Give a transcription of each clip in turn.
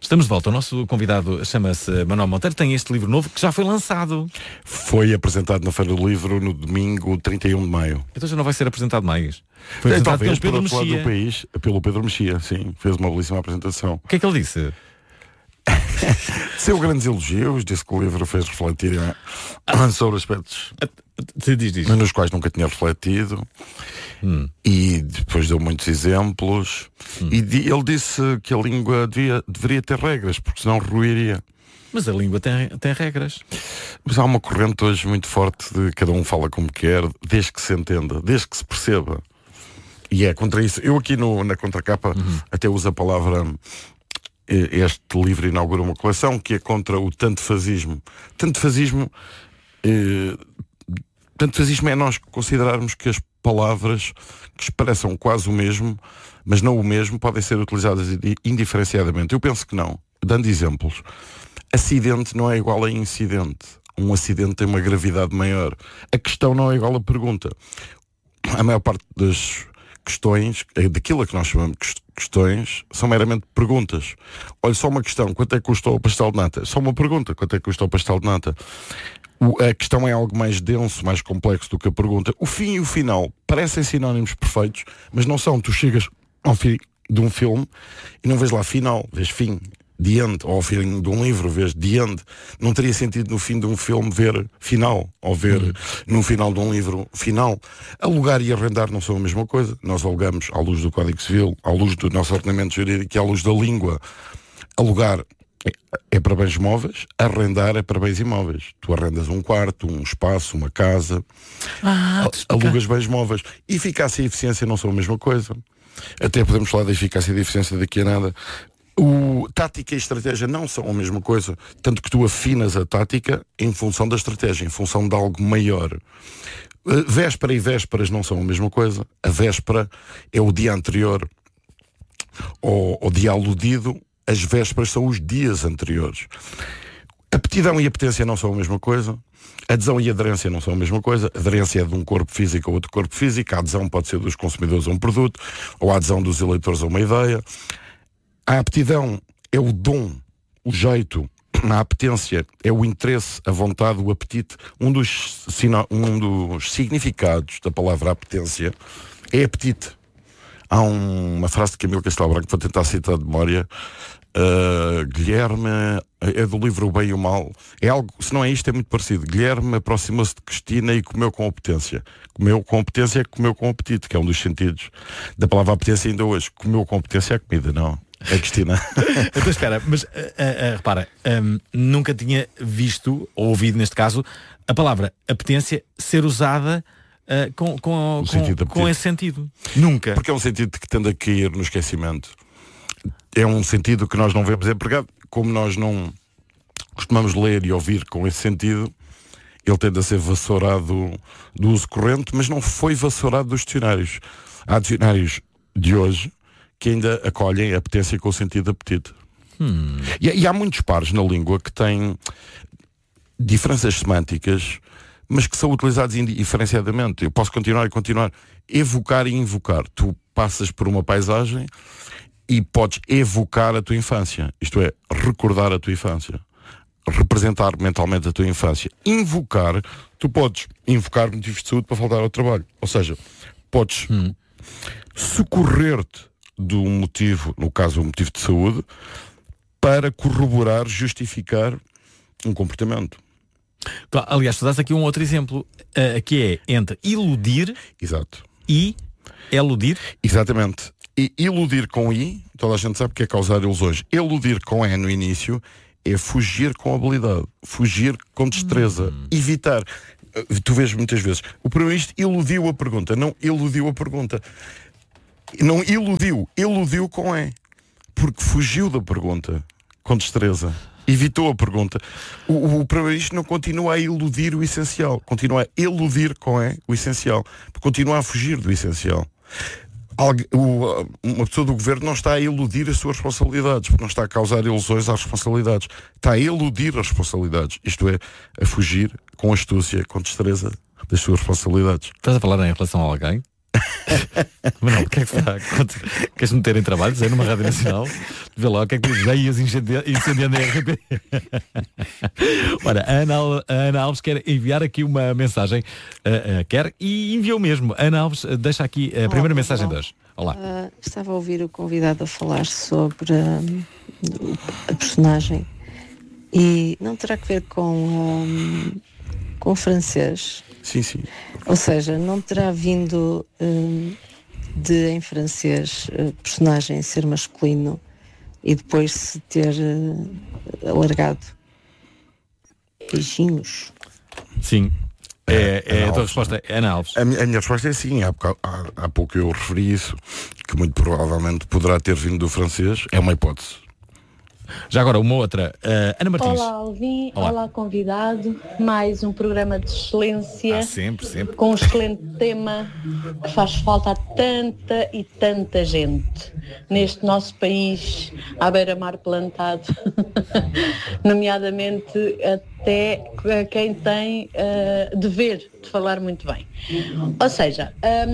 Estamos de volta. O nosso convidado chama-se Manuel Monteiro. Tem este livro novo que já foi lançado. Foi apresentado na Feira do Livro no domingo 31 de maio. Então já não vai ser apresentado mais. Foi apresentado Talvez pelo Pedro por outro lado Mexia. do país, pelo Pedro Mexia, sim. Fez uma belíssima apresentação. O que é que ele disse? Seu grandes elogios, disse que o livro fez refletir sobre aspectos Diz. nos quais nunca tinha refletido. E depois deu muitos exemplos. E ele disse que a língua deveria ter regras, porque senão ruiria. Mas a língua tem regras. Mas há uma corrente hoje muito forte de cada um fala como quer, desde que se entenda, desde que se perceba. E é contra isso. Eu aqui na contracapa até uso a palavra... Este livro inaugura uma coleção que é contra o tantefazismo. Tantefazismo é nós considerarmos que as palavras que expressam quase o mesmo, mas não o mesmo, podem ser utilizadas indiferenciadamente. Eu penso que não. Dando exemplos. Acidente não é igual a incidente. Um acidente tem uma gravidade maior. A questão não é igual à pergunta. A maior parte das questões, daquilo a que nós chamamos de questões, são meramente perguntas. Olha, só uma questão: quanto é que custou o pastel de nata? Só uma pergunta: quanto é que custou o pastel de nata? A questão é algo mais denso, mais complexo do que a pergunta. O fim e o final parecem sinónimos perfeitos, mas não são. Tu chegas ao fim de um filme e não vês lá final, vês fim. The end, ou ao fim de um livro vês the end. Não teria sentido no fim de um filme ver final, ou ver no final de um livro final. Alugar e arrendar não são a mesma coisa. Nós alugamos à luz do Código Civil, à luz do nosso ordenamento jurídico e à luz da língua. Alugar é para bens móveis, arrendar é para bens imóveis. Tu arrendas um quarto, um espaço, uma casa, alugas bens móveis. Eficácia e eficiência não são a mesma coisa. Até podemos falar da eficácia e da eficiência daqui a nada. Tática e estratégia não são a mesma coisa, tanto que tu afinas a tática em função da estratégia, em função de algo maior. Véspera e vésperas não são a mesma coisa. A véspera é o dia anterior ao dia aludido, as vésperas são os dias anteriores. Aptidão e apetência não são a mesma coisa. Adesão e aderência não são a mesma coisa. A aderência é de um corpo físico a outro corpo físico. A adesão pode ser dos consumidores a um produto, ou a adesão dos eleitores a uma ideia. A aptidão é o dom, o jeito. A apetência é o interesse, a vontade, o apetite. Um dos significados da palavra apetência é apetite. Há uma frase de Camilo Castelo Branco que vou tentar citar de memória. Guilherme, é do livro O Bem e o Mal. É algo, se não é isto, é muito parecido. Guilherme aproximou-se de Cristina e comeu com apetência. Comeu com apetência é comeu com apetite, que é um dos sentidos da palavra apetência ainda hoje. Comeu com apetência é comida, não? É Cristina. Então espera, mas repara, nunca tinha visto, ou ouvido neste caso, a palavra apetência ser usada com esse sentido. Nunca. Porque é um sentido que tende a cair no esquecimento. É um sentido que nós não vemos empregado. Como nós não costumamos ler e ouvir com esse sentido, ele tende a ser vassourado do uso corrente, mas não foi vassourado dos dicionários. Há dicionários de hoje que ainda acolhem a apetência com o sentido de apetite. E há muitos pares na língua que têm diferenças semânticas, mas que são utilizados indiferenciadamente. Eu posso continuar e continuar. Evocar e invocar. Tu passas por uma paisagem e podes evocar a tua infância. Isto é, recordar a tua infância. Representar mentalmente a tua infância. Invocar, tu podes invocar motivos de saúde para faltar ao trabalho. Ou seja, podes socorrer-te do motivo, no caso o motivo de saúde, para corroborar, justificar um comportamento. Aliás, tu dás aqui um outro exemplo, que é entre iludir. Exato. E eludir. Exatamente. E iludir com I, toda a gente sabe que é causar ilusões. Eludir com E no início é fugir com habilidade, fugir com destreza, evitar. Tu vês muitas vezes, o primeiro-ministro eludiu a pergunta, não eludiu a pergunta. Não eludiu com E, porque fugiu da pergunta com destreza, evitou a pergunta. O primeiro-ministro não continua a iludir o essencial, continua a eludir com E o essencial, porque continua a fugir do essencial. Uma pessoa do governo não está a eludir as suas responsabilidades, porque não está a causar ilusões às responsabilidades, está a eludir as responsabilidades, isto é, a fugir com astúcia, com destreza das suas responsabilidades. Estás a falar em relação a alguém? Mas não, o que é que está? Queres meter em trabalho? Dizer numa rádio nacional? Vê lá o que é que diz. Já ias incendiando a RTP. Olha, a Ana Alves quer enviar aqui uma mensagem. Quer e enviou mesmo. Ana Alves deixa aqui a primeira mensagem de hoje. Olá. Estava a ouvir o convidado a falar sobre a personagem e não terá que ver com o francês. Sim, sim. Ou seja, não terá vindo de em francês personagem ser masculino e depois se ter alargado. Beijinhos. Sim. A tua resposta é Ana Alves. A minha resposta é sim. Há pouco eu referi isso, que muito provavelmente poderá ter vindo do francês. É uma hipótese. Já agora uma outra, Ana Martins. Olá Alvin, olá convidado, mais um programa de excelência, sempre, com um excelente tema que faz falta a tanta e tanta gente neste nosso país à beira-mar plantado, nomeadamente até quem tem dever de falar muito bem. Ou seja,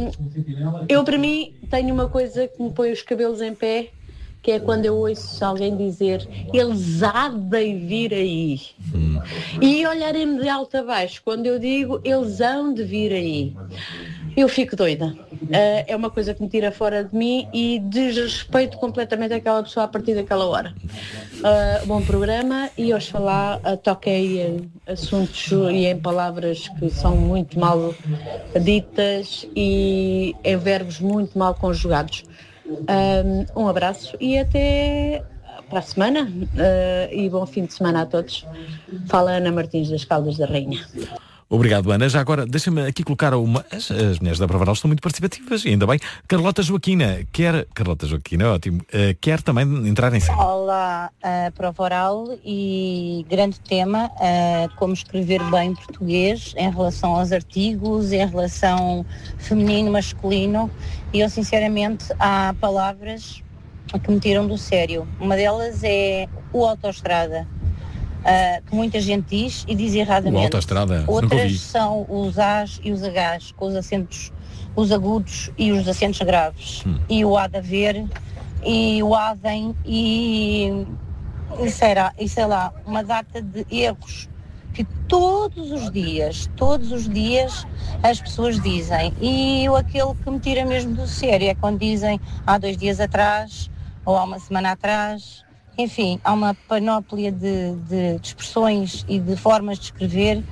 eu para mim tenho uma coisa que me põe os cabelos em pé, que é quando eu ouço alguém dizer eles há de vir aí. E olharem-me de alto a baixo, quando eu digo eles hão de vir aí, eu fico doida. É uma coisa que me tira fora de mim e desrespeito completamente aquela pessoa a partir daquela hora. Bom programa e oxalá toquei assuntos e em palavras que são muito mal ditas e em verbos muito mal conjugados. Um abraço e até para a semana e bom fim de semana a todos. Fala Ana Martins das Caldas da Rainha. Obrigado, Ana. Já agora, deixa-me aqui colocar uma... As mulheres da Prova Oral estão muito participativas, e ainda bem. Carlota Joaquina, ótimo. Quer também entrar em cena. Olá, Prova Oral e grande tema, como escrever bem português em relação aos artigos, em relação feminino, masculino, e eu sinceramente há palavras que me tiram do sério. Uma delas é o autoestrada. Que muita gente diz e diz erradamente. Outras são os As e os Hs, com os acentos, os agudos e os acentos graves. E o há de haver, e o havem, e sei lá, uma data de erros que todos os dias as pessoas dizem. E aquele que me tira mesmo do sério é quando dizem há 2 dias atrás, ou há uma semana atrás. Enfim, há uma panóplia de expressões e de formas de escrever,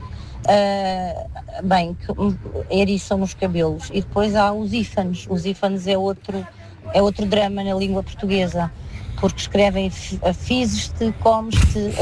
que eriçam os cabelos. E depois há os ífanes. Os ífanes é outro drama na língua portuguesa, porque escrevem fizes-te, comes-te,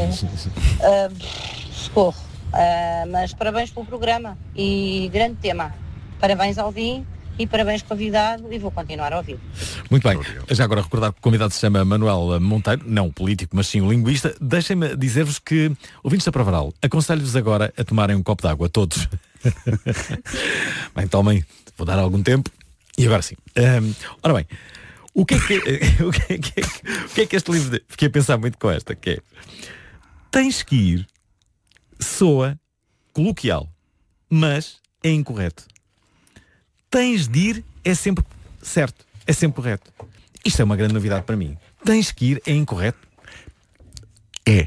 socorro. Mas parabéns pelo programa e grande tema. Parabéns, Alvin. E parabéns, convidado, e vou continuar a ouvir. Muito bem. Já agora recordar que o convidado se chama Manuel Monteiro, não o político, mas sim o linguista. Deixem-me dizer-vos que, ouvintes da Prova Oral, aconselho-vos agora a tomarem um copo de água, todos. Bem, tomem, vou dar algum tempo. E agora sim. Ora bem, o que é que este livro... Fiquei a pensar muito com esta, que é... Tens que ir, soa coloquial, mas é incorreto. Tens de ir é sempre certo, é sempre correto. Isto é uma grande novidade para mim. Tens que ir é incorreto? É.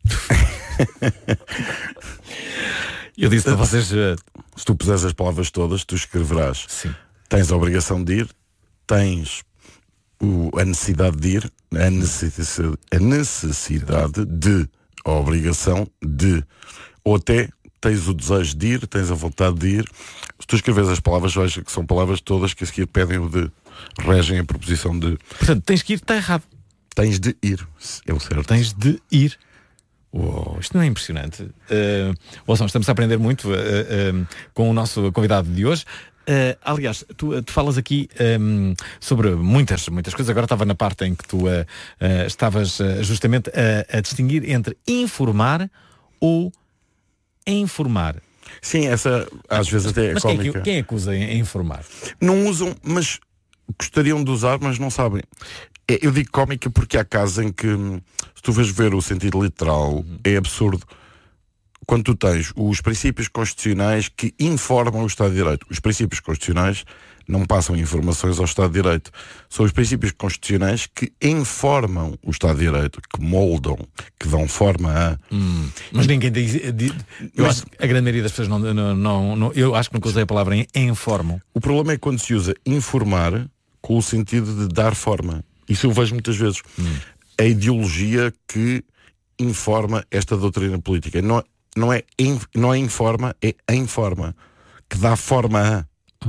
Eu disse para vocês... Se tu puseres as palavras todas, tu escreverás. Sim. Tens a obrigação de ir, tens a necessidade de ir, a necessidade de, a obrigação de, ou até tens o desejo de ir, tens a vontade de ir. Se tu escreves as palavras, veja que são palavras todas que a seguir pedem o de, regem a proposição de. Portanto, tens que ir, está errado. Tens de ir, é o certo. Tens de ir. Isto não é impressionante. Estamos a aprender muito com o nosso convidado de hoje. Aliás, tu falas aqui sobre muitas coisas. Agora estava na parte em que tu estavas justamente a distinguir entre informar ou informar. Sim, essa às vezes até é mas cómica. Quem é que usa em informar? Não usam, mas gostariam de usar, mas não sabem. Eu digo cómica porque há casos em que, se tu vais ver o sentido literal, é absurdo. Quando tu tens os princípios constitucionais que informam o Estado de Direito. Os princípios constitucionais não passam informações ao Estado de Direito. São os princípios constitucionais que informam o Estado de Direito, que moldam, que dão forma a... Mas ninguém diz... Eu acho que a grande maioria das pessoas não eu acho que nunca usei a palavra informam. O problema é quando se usa informar com o sentido de dar forma. Isso eu vejo muitas vezes. A ideologia que informa esta doutrina política. Não é informa, é informa, que dá forma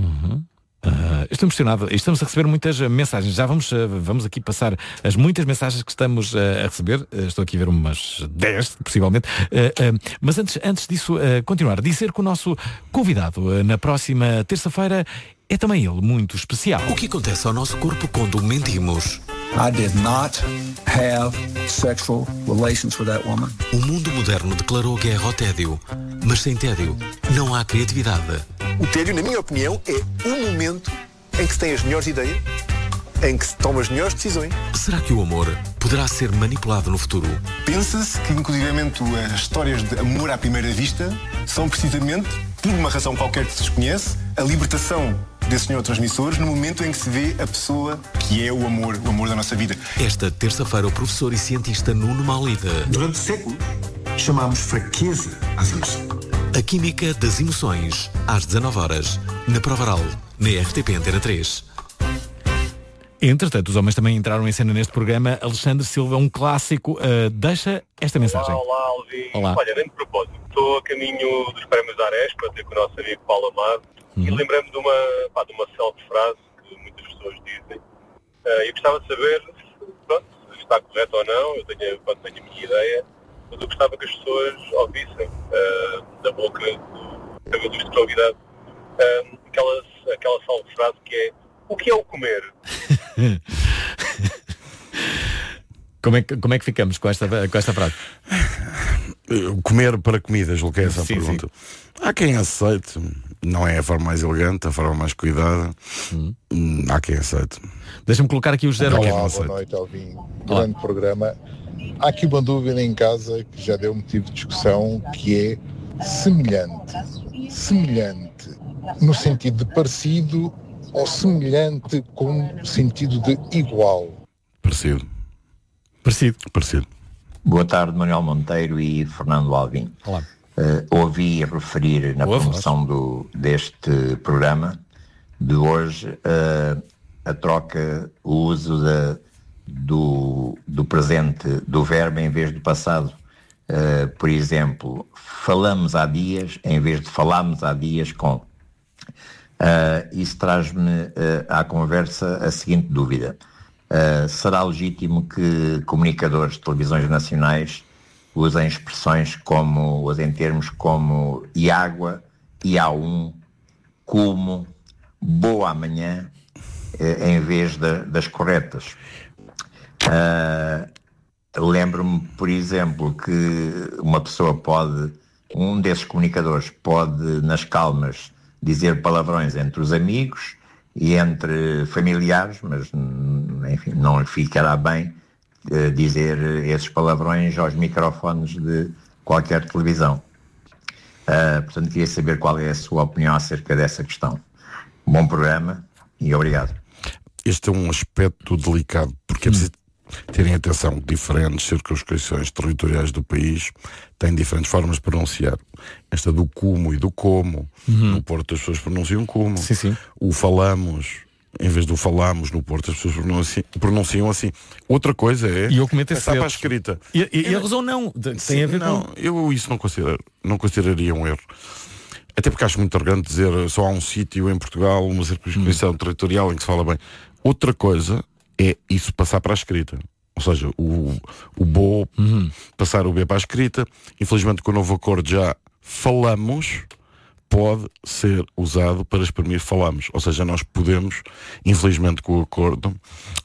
a... Estou emocionado. Estamos a receber muitas mensagens. Já vamos aqui passar as muitas mensagens que estamos a receber. Estou aqui a ver umas 10, possivelmente. Mas antes disso, continuar. Dizer que o nosso convidado na próxima terça-feira é também ele muito especial. O que acontece ao nosso corpo quando mentimos? I did not have sexual relations with that woman. O mundo moderno declarou guerra ao tédio. Mas sem tédio, não há criatividade. O tédio, na minha opinião, é o momento em que se tem as melhores ideias, em que se tomam as melhores decisões. Será que o amor poderá ser manipulado no futuro? Pensa-se que, inclusivamente, as histórias de amor à primeira vista são precisamente, por uma razão qualquer que se desconhece, a libertação desses neurotransmissores no momento em que se vê a pessoa que é o amor da nossa vida. Esta terça-feira, o professor e cientista Nuno Maulida. Durante séculos, chamámos fraqueza às emoções. A Química das Emoções, às 19h, na Provaral, na RTP Antena 3. Entretanto, os homens também entraram em cena neste programa. Alexandre Silva, um clássico, deixa esta mensagem. Olá, Alvin. Olá. Olha, nem de propósito, estou a caminho dos prémios da Ares para ter com o nosso amigo Paulo Amado e lembrei-me de uma célebre frase que muitas pessoas dizem. Eu gostava de saber se está correto ou não, eu tenho a minha ideia, mas eu gostava que as pessoas ouvissem da boca do ilustre convidado aquela célebre frase que é: o que é o comer? Como é que ficamos com esta frase? Comer para comida, julgo que é essa a Sim, pergunta. Há quem aceite, não é a forma mais elegante, a forma mais cuidada. Há quem aceite. Deixa-me colocar aqui os 0 a Olá, boa noite, Alvin. Grande programa. Há aqui uma dúvida em casa que já deu motivo de discussão, que é semelhante. Semelhante no sentido de parecido ou semelhante com sentido de igual? Parecido. Boa tarde, Manuel Monteiro e Fernando Alvim. Olá. Ouvi referir na promoção deste programa de hoje a troca, o uso do presente, do verbo em vez do passado. Por exemplo, falamos há dias em vez de falámos há dias com. Isso traz-me à conversa a seguinte dúvida. Será legítimo que comunicadores de televisões nacionais usem expressões usem termos como e água, e há como, boa amanhã, em vez das corretas? Lembro-me, por exemplo, que uma pessoa um desses comunicadores pode, nas calmas, dizer palavrões entre os amigos e entre familiares, mas enfim, não lhe ficará bem dizer esses palavrões aos microfones de qualquer televisão. Portanto, queria saber qual é a sua opinião acerca dessa questão. Bom programa e obrigado. Este é um aspecto delicado, porque é preciso terem atenção que diferentes circunscrições territoriais do país têm diferentes formas de pronunciar. Esta do como e do como. No Porto as pessoas pronunciam como. Sim. O falamos, em vez do falamos, no Porto as pessoas pronunciam assim. Outra coisa é passar para a escrita. E a razão não. Tem a ver com... Eu isso não consideraria um erro. Até porque acho muito arrogante dizer só há um sítio em Portugal, uma circunscrição territorial em que se fala bem. Outra coisa é isso passar para a escrita. Ou seja, o bo passar o B para a escrita. Infelizmente, com o novo acordo já falamos, pode ser usado para exprimir falamos. Ou seja, nós podemos, infelizmente com o acordo,